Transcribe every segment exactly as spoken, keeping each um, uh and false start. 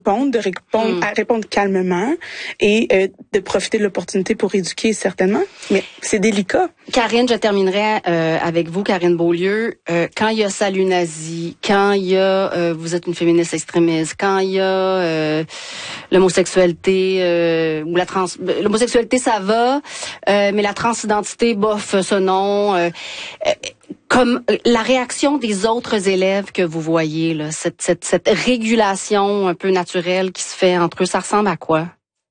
répondre, de répondre, mm. à répondre calmement et euh, de profiter de l'opportunité pour éduquer certainement. Mais c'est délicat. Karine, je terminerai euh, avec vous, Karine Beaulieu. Euh, quand il y a salut nazi, quand il y a euh, vous êtes une féministe extrémiste, quand il y a euh, l'homosexualité euh, ou la trans, l'homosexualité ça va, euh, mais la transidentité, bof, ce non. Euh, euh, Comme la réaction des autres élèves que vous voyez, là, cette, cette, cette régulation un peu naturelle qui se fait entre eux, ça ressemble à quoi?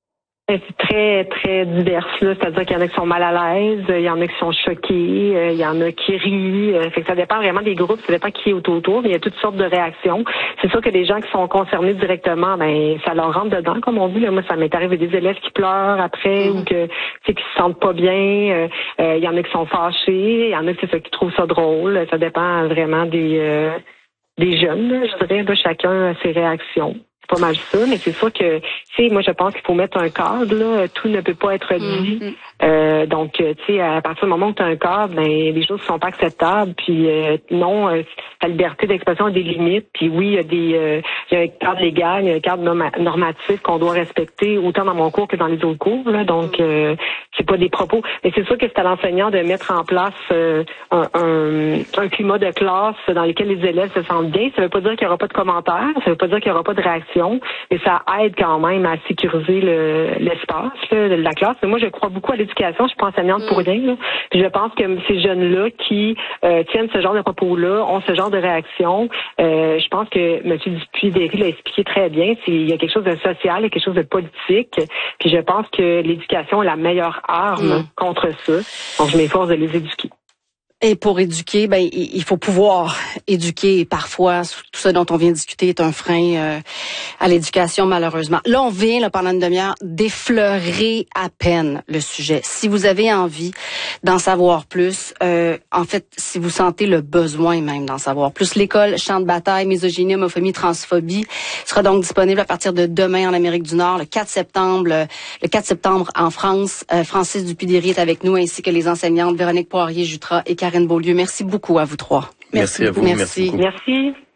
C'est très, très divers, là. C'est-à-dire qu'il y en a qui sont mal à l'aise, il y en a qui sont choqués, il y en a qui rient. Fait que ça dépend vraiment des groupes, ça dépend qui est autour, mais il y a toutes sortes de réactions. C'est sûr que les gens qui sont concernés directement, ben ça leur rentre dedans, comme on dit. Là, moi, ça m'est arrivé des élèves qui pleurent après mm-hmm. ou que tu sais qui se sentent pas bien. Il euh, y en a qui sont fâchés, il y en a qui, qui trouvent ça drôle. Ça dépend vraiment des euh, des jeunes, là, je dirais. Là, chacun a ses réactions. Pas mal ça, mais c'est sûr que, tu sais, moi, je pense qu'il faut mettre un cadre, là. Tout ne peut pas être dit. Mm-hmm. Euh, donc, tu sais, à partir du moment où tu as un cadre, ben, les choses ne sont pas acceptables. Puis, euh, non, euh, la liberté d'expression a des limites. Puis, oui, il y a des, euh, il y a un cadre légal, il y a un cadre normatif qu'on doit respecter autant dans mon cours que dans les autres cours, là. Donc, euh, c'est pas des propos. Mais c'est sûr que c'est à l'enseignant de mettre en place euh, un, un, un climat de classe dans lequel les élèves se sentent bien. Ça veut pas dire qu'il y aura pas de commentaires. Ça veut pas dire qu'il y aura pas de réaction. Mais ça aide quand même à sécuriser le, l'espace là, de la classe. Mais moi, je crois beaucoup à l'éducation. Je suis pas enseignante mm. pour rien. Là. Puis je pense que ces jeunes-là qui euh, tiennent ce genre de propos-là, ont ce genre de réaction, euh, je pense que M. Dupuis-Déry l'a expliqué très bien. C'est, il y a quelque chose de social, il y a quelque chose de politique. Puis je pense que l'éducation est la meilleure arme mm. contre ça. Donc, je m'efforce de les éduquer. Et pour éduquer, ben il faut pouvoir éduquer. Et parfois, tout ce dont on vient de discuter est un frein euh, à l'éducation, malheureusement. Là, on vient, là, pendant une demi-heure, d'effleurer à peine le sujet. Si vous avez envie d'en savoir plus, euh, en fait, si vous sentez le besoin même d'en savoir plus, l'école Champ de bataille, misogynie, homophobie, transphobie sera donc disponible à partir de demain en Amérique du Nord, le quatre septembre, le quatre septembre en France. Euh, Francis Dupuis-Déry est avec nous, ainsi que les enseignantes Véronique Poirier-Jutras et Karine Beaulieu. Merci beaucoup à vous trois. Merci, merci à vous. Merci. Merci beaucoup. Merci.